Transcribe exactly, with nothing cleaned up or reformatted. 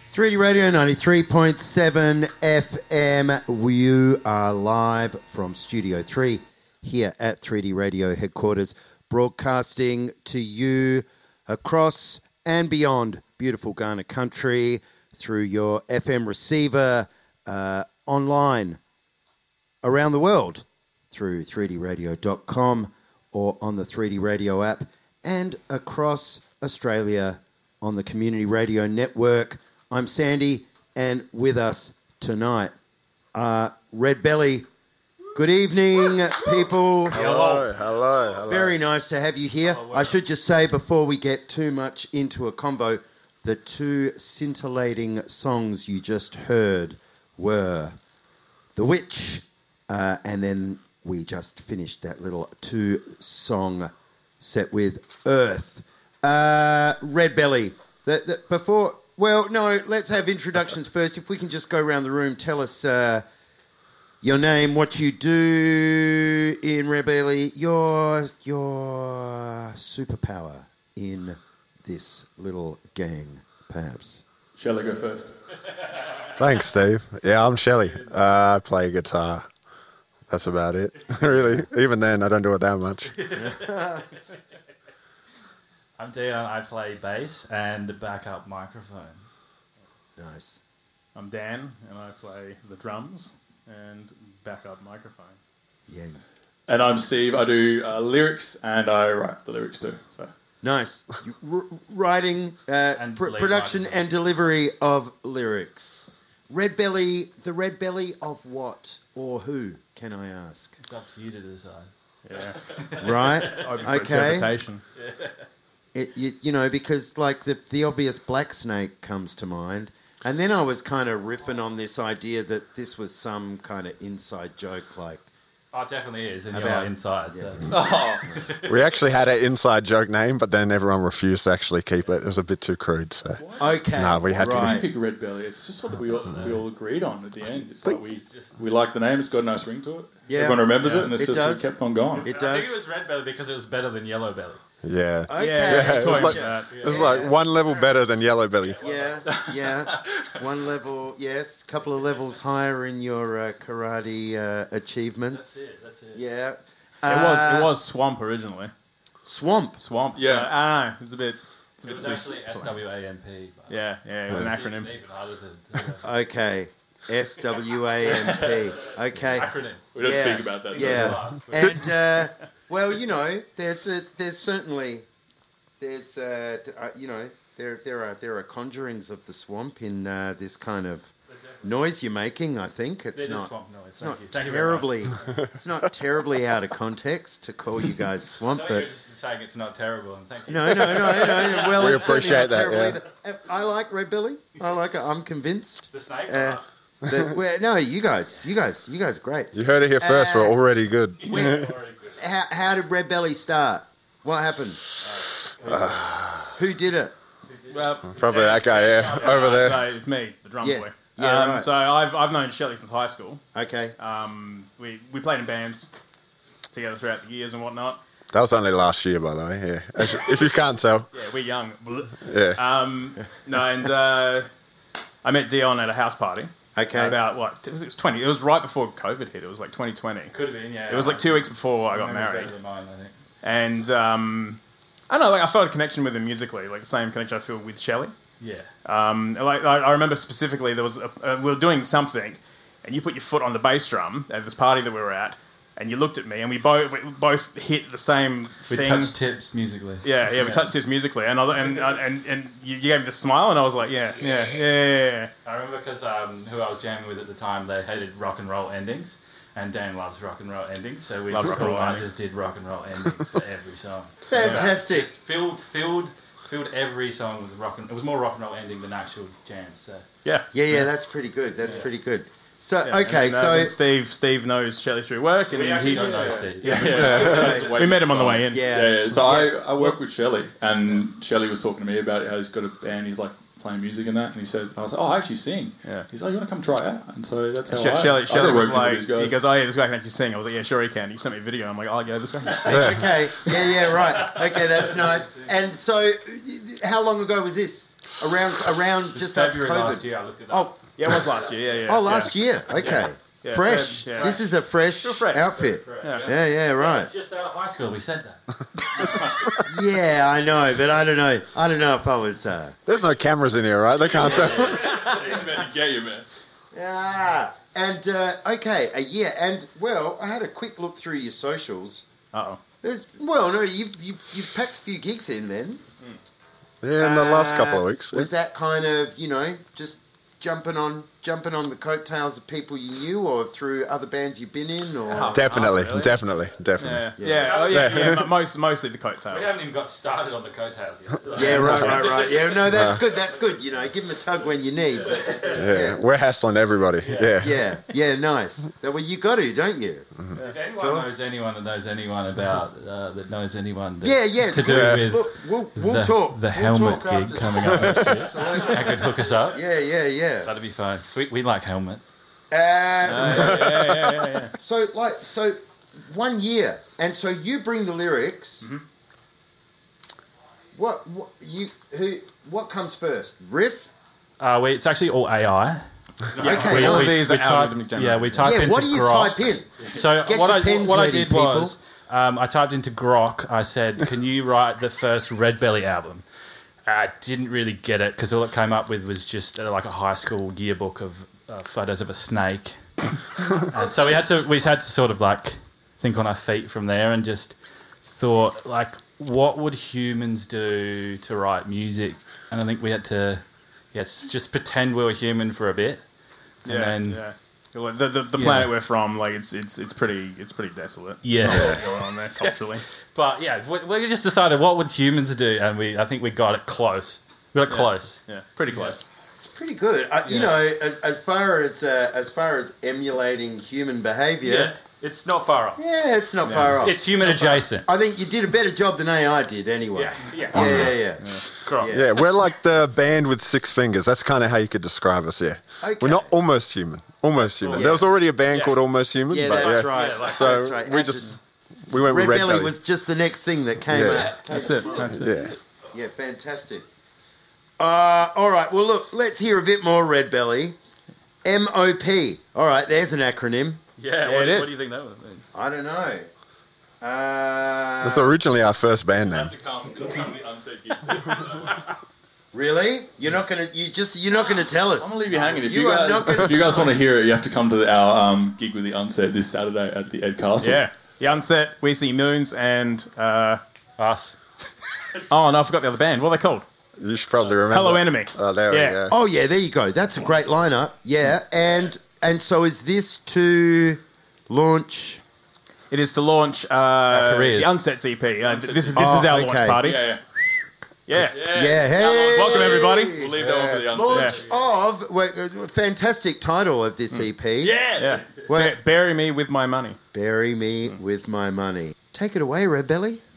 three D Radio ninety-three point seven F M. We are live from Studio three here at three D Radio headquarters, broadcasting to you across and beyond beautiful Ghana country through your F M receiver, uh, online, around the world through three D radio dot com or on the three D Radio app, and across Australia on the Community Radio Network. I'm Sandy, and with us tonight, uh, Red Belly. Good evening, people. Hello, hello, hello. Very nice to have you here. Oh, wow. I should just say, before we get too much into a convo, the two scintillating songs you just heard were The Witch, uh, and then we just finished that little two-song set with Earth. Uh, Red Belly, the, the, before... Well, no, let's have introductions first. If we can just go around the room, tell us uh, your name, what you do in Red Belly, your, your superpower in this little gang, perhaps. Shall I go first? Thanks, Steve. Yeah, I'm Shelley. Uh, I play guitar. That's about it, really. Even then, I don't do it that much. I'm Dion, I play bass and backup microphone. Nice. I'm Dan, and I play the drums and backup microphone. Yeah. And I'm Steve. I do uh, lyrics, and I write the lyrics too. So Nice. You- r- writing, uh, And pr- lead production writing. and delivery of lyrics. Red Belly, the Red Belly of what or who, can I ask? It's up to you to decide. Yeah, Right? open for Okay. interpretation. It, you, you know, because like the the obvious Black Snake comes to mind, and then I was kind of riffing on this idea that this was some kind of inside joke, like Oh, it definitely is, and About- you're inside. So. oh, We actually had an inside joke name, but then everyone refused to actually keep it. It was a bit too crude, so... okay, No, we had to- we right. pick Red Belly. It's just what we all, we all agreed on at the end. It's like we we like the name. It's got a nice ring to it. Yeah. Everyone remembers Yeah. it, and it's It just does. we kept on going. It I does. think it was red belly because it was better than yellow belly. Yeah. Okay. Yeah, it was toys like- that. It was like one level better than Yellow Belly. Yeah, yeah. One level, yes. A couple of levels higher in your uh, karate uh, achievements. That's it. That's it. Yeah. It was it Uh, was Swamp originally. Swamp. Swamp. Yeah. Uh, I don't know. It's a bit. It's a It bit was too actually S W A M P. but- Yeah, yeah. It was an It's acronym. Even harder to, to Okay. S W A M P. Okay. acronyms. We don't Yeah. speak about that. Yeah. And uh, well, you know, there's a, there's certainly there's uh, d- uh, you know there there are there are conjurings of the swamp in uh, this kind of noise you're making. I think it's They're just not swamp noise. it's Thank not you. Thank you very much. terribly it's not terribly out of context to call you guys swamp, No, but you're just saying it's not terrible, and thank you. no, no, no, no. no. Well, We it's certainly appreciate not that, terrible yeah. either. I like Red Belly. I like it. I'm convinced. The snake. Uh, that, well, no, you guys, you guys, you guys, are great. You heard it here first. Uh, We're already good. Wait, Already good. how, how did Red Belly start? What happened? Who did it? Well, Probably that guy, yeah, over there. So it's me, the drum Yeah. boy. Yeah, um, right. So I've I've known Shelley since high school. Okay. Um, we we played in bands together throughout the years and whatnot. That was only last year, by the way, yeah. As you- If you can't tell. Yeah, we're young. Yeah. Um, no, and uh, I met Dion at a house party. Okay. About what? It was, it was twenty. It was right before COVID hit. It was like twenty twenty. Could have been, yeah. It was like two weeks before I got Memory's married. better than mine, I think. And um, I don't know, like I felt a connection with him musically, like the same connection I feel with Shelley. Yeah. Um, like I, I remember specifically, there was a, uh, we were doing something, and you put your foot on the bass drum at this party that we were at, and you looked at me, and we both we both hit the same We thing. touched tips musically. Yeah, yeah, we touched this musically, and I, and and and you you gave me the smile, and I was like, yeah, yeah, yeah, yeah, yeah. I remember because um, who I was jamming with at the time, they hated rock and roll endings, and Dan loves rock and roll endings, so we Loves just rock and all roll I endings. just did rock and roll endings for every song. Fantastic. Just filled, filled, filled every song with rock and. It was more rock and roll ending than actual jams. So yeah. Yeah, yeah, that's pretty good. That's Yeah. pretty good. So, Yeah, okay, and, uh, so... and Steve Steve knows Shelley through work, and we he, actually he don't know yeah. Steve. yeah, yeah. we met him on the way in. Yeah. Yeah, yeah. So Yeah. I, I work with Shelley, and Shelley was talking to me about how he's got a band. He's like playing music and that, and he said, "I was like, oh, I actually sing." Yeah. He's like, "You want to come try out?" And so that's how She- I. Shelley, I Shelley got was roped into like, these guys. he goes, oh yeah, this guy can actually sing. I was like, yeah, sure he can. He sent me a video. I'm like, oh yeah, this guy can sing. Yeah. Okay, yeah, yeah, right. Okay, that's nice. And so, how long ago was this? around around just after February COVID. last year, I looked it up. Oh, Yeah, it was last year. Yeah, yeah. oh, last year. Okay, Yeah, fresh. Feb, yeah. This is a fresh, Still fresh. outfit. Yeah. Yeah, yeah, right. Just out of high school, we said that. Yeah, I know, but I don't know. I don't know if I was. Uh, There's no cameras in here, right? They can't tell. He's meant to get you, man. yeah, and uh, okay, a year, and well, I had a quick look through your socials. Uh-oh. There's well, no, you you you packed a few gigs in then. Yeah, in the last couple of Uh, weeks. Was that kind of, you know, just jumping on jumping on the coattails of people you knew or through other bands you've been in? Or Oh. Definitely, Oh, really? definitely, definitely. Yeah, yeah, oh, yeah, yeah. but most, mostly the coattails. We haven't even got started on the coattails yet. Yeah, right, right, right. Yeah, no, that's good. That's good. You know, give them a tug when you need. But, Yeah, we're hassling everybody. Yeah. yeah, yeah, nice. Well, you got to, don't you? If anyone So- knows anyone that knows anyone about uh, that knows anyone that, Yeah, yeah. to do Yeah. with Look, we'll, we'll the, talk. the We'll helmet talk gig after- coming up next year, Absolutely. I could hook us up. Yeah, yeah, yeah. That'd be fun. So we, we like helmet. Uh, yeah, yeah, yeah, yeah, yeah. So, like, so one year, and so you bring the lyrics. Mm-hmm. What, what you who? What comes first? Riff? Uh, we, it's actually all A I. Okay, we, nice. we, these we are type, algorithmic yeah, generated. we type Yeah, into what do you Grok. type in? So Get what your I pens what I ready, did people. was um, I typed into Grok. I said, "Can you write the first Red Belly album?" I didn't really get it because all it came up with was just uh, like a high school yearbook of uh, photos of a snake. And so we had to we had to sort of like think on our feet from there and just thought like, what would humans do to write music? And I think we had to yes just pretend we were human for a bit. And Yeah, then, yeah. Well, The, the, the Yeah. planet we're from, like it's it's it's pretty it's pretty desolate. Yeah. What's going on there culturally? But yeah, we, we just decided what would humans do, and we I think we got it close. We got it close. Yeah, pretty close. It's pretty good. Uh, You Yeah. know, as, as far as uh, as far as emulating human behaviour, it's not far off. yeah, it's not far off. It's human adjacent. I think you did a better job than A I did, anyway. Yeah, yeah. yeah, yeah. yeah. Grok. Yeah. Yeah, we're like the band with six fingers. That's kind of how you could describe us, yeah. Okay. We're not almost human. Almost human. Yeah. There was already a band Yeah. called Almost Human. Yeah, but that's yeah. right. Yeah, like- So that's right. we And just, the- we went with Red, Red Belly, Belly. was just the next thing that came Yeah. out. That's it. That's it. Yeah. Yeah, fantastic. Uh, all right, well, look, let's hear a bit more Red Belly. M O P. All right, there's an acronym. Yeah, what- what, what do do you think that would mean? I don't know. Uh, That's originally our first band name. Have to come, come the unsaid gig. really? You're not gonna? You just? You're not gonna tell us? I'm gonna leave you hanging. If You you, are guys, not gonna- if you guys want to hear it, you have to come to the, our um, gig with the unsaid this Saturday at the Ed Castle. Yeah. The Unset, We See Moons, and uh, Us. oh no, I forgot the other band. What are they called? You should probably remember. Hello Enemy. Oh, there Yeah. we go. Oh yeah, there you go. That's a great lineup. Yeah, and and so is this to launch? It is to launch uh, careers. the Unset E P. Uh, this is this Oh, is our okay. launch party. Yeah, yeah. Yeah. Yeah. Yeah, hey, Welcome everybody. We'll leave that one for the unsaid. launch of well, uh, fantastic title of this E P. Yeah. Yeah. Well, Ba- Bury me with my money. bury me with my money. Take it away, Red Belly.